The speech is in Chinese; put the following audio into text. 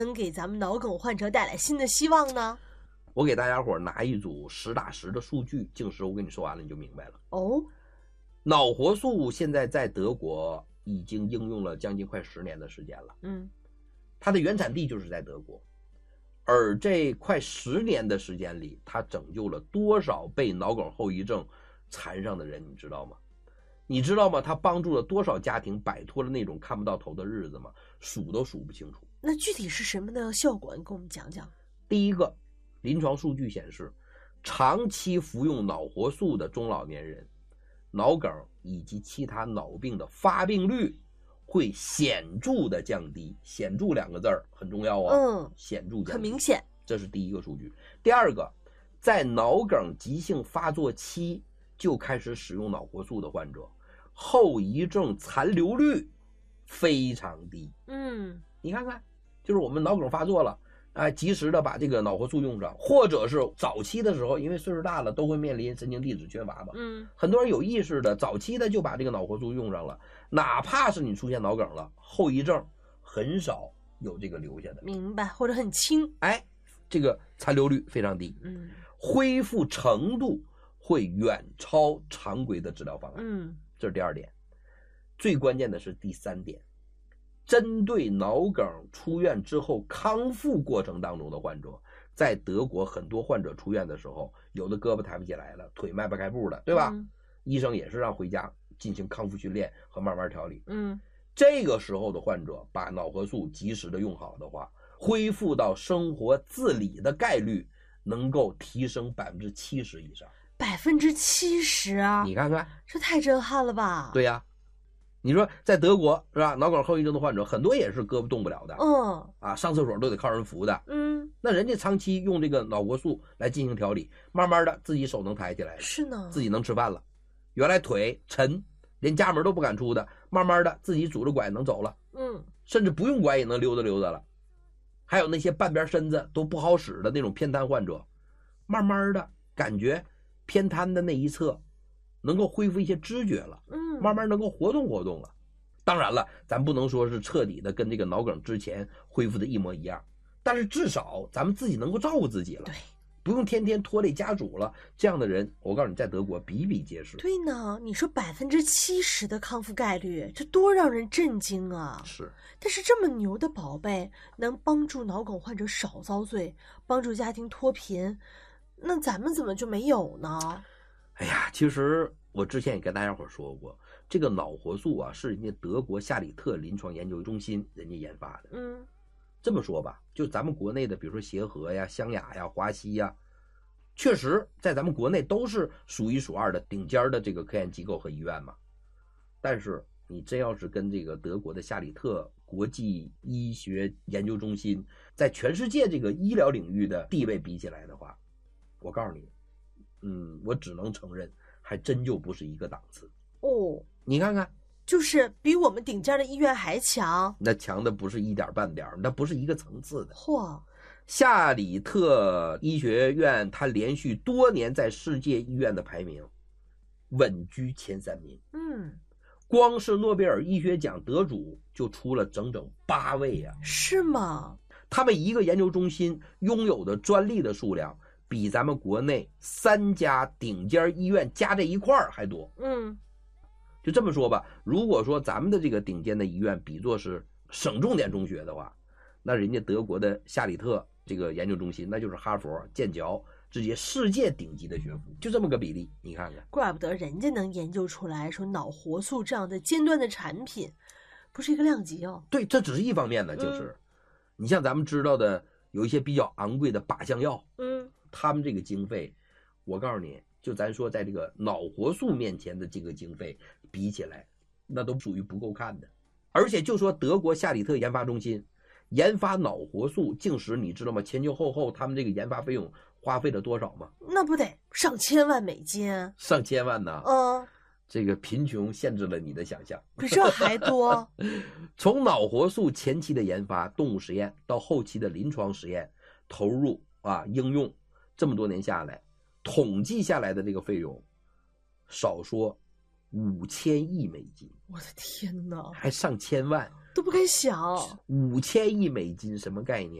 能给咱们脑梗患者带来新的希望呢？ 我给大家伙拿一组实打实的数据，静时我跟你说完了你就明白了。 哦， 脑活素现在在德国已经应用了将近快10年的时间了。它的原产地就是在德国，而这快10年的时间里，它拯救了多少被脑梗后遗症缠上的人，你知道吗？你知道吗？它帮助了多少家庭摆脱了那种看不到头的日子吗？数都数不清楚。 那具体是什么的效果？你给我们讲讲。 第一个，临床数据显示，长期服用脑活素的中老年人，脑梗以及其他脑病的发病率会显著的降低。显著2个字很重要哦。显著降低， 很明显。 这是第一个数据。第二个，在脑梗急性发作期就开始使用脑活素的患者，后遗症残留率非常低。你看看，就是我们脑梗发作了，及时的把这个脑活素用上，或者是早期的时候，因为岁数大了都会面临神经递质缺乏嘛，很多人有意识的早期的就把这个脑活素用上了，哪怕是你出现脑梗了，后遗症很少有这个留下的。 明白，或者很轻。 这个残留率非常低。恢复程度会远超常规的治疗方案。这是第2点。最关键的是第3点，针对脑梗出院之后康复过程当中的患者，在德国很多患者出院的时候，有的胳膊抬不起来了，腿迈不开步了，对吧？医生也是让回家进行康复训练和慢慢调理。这个时候的患者把脑活素及时的用好的话，恢复到生活自理的概率能够提升70%以上。 70%？你看看， 这太震撼了吧？ 对呀，你说在德国是吧？脑梗后遗症的患者很多也是胳膊动不了的，上厕所都得靠人扶的，那人家长期用这个脑活素来进行调理，慢慢的自己手能抬起来了， 是呢， 自己能吃饭了，原来腿沉，连家门都不敢出的，慢慢的自己拄着拐能走了，甚至不用拐也能溜达溜达了。还有那些半边身子都不好使的那种偏瘫患者，慢慢的感觉偏瘫的那一侧能够恢复一些知觉了，慢慢能够活动活动了。当然了，咱不能说是彻底的跟这个脑梗之前恢复的一模一样，但是至少咱们自己能够照顾自己了， 对， 不用天天拖累家属了。这样的人，我告诉你，在德国比比皆是。 对呢，你说70%的康复概率，这多让人震惊啊！ 是， 但是这么牛的宝贝，能帮助脑梗患者少遭罪，帮助家庭脱贫，那咱们怎么就没有呢？ 哎呀，其实我之前也跟大家伙说过，这个脑活素啊，是人家德国夏里特临床研究中心人家研发的。这么说吧，就咱们国内的，比如说协和呀、湘雅呀、华西呀，确实在咱们国内都是数1数2的顶尖的这个科研机构和医院嘛。但是你真要是跟这个德国的夏里特国际医学研究中心在全世界这个医疗领域的地位比起来的话，我告诉你，我只能承认还真就不是一个档次。你看看， 就是比我们顶尖的医院还强， 那强的不是一点半点，那不是一个层次的。 嚯！ 夏里特医学院它连续多年在世界医院的排名稳居前3名。光是诺贝尔医学奖得主就出了整整8位啊！ 是吗？ 他们一个研究中心拥有的专利的数量比咱们国内3家顶尖医院加在一块儿还多。就这么说吧，如果说咱们的这个顶尖的医院比作是省重点中学的话，那人家德国的夏里特这个研究中心那就是哈佛、剑桥这些世界顶级的学府，就这么个比例，你看看。 怪不得人家能研究出来说脑活素这样的尖端的产品不是一个量级哦。 对，这只是一方面的，就是你像咱们知道的有一些比较昂贵的靶向药，他们这个经费，我告诉你，就咱说在这个脑活素面前的这个经费比起来，那都属于不够看的。而且就说德国夏里特研发中心研发脑活素，竟使你知道吗？前前后后他们这个研发费用花费了多少吗？ 那不得上千万美金？ 上千万呢？这个贫穷限制了你的想象， 比这还多。 从脑活素前期的研发动物实验到后期的临床实验投入应用，这么多年下来，统计下来的这个费用，少说5000亿美金。 我的天哪， 还上千万。 都不敢想。 5000亿美金什么概念？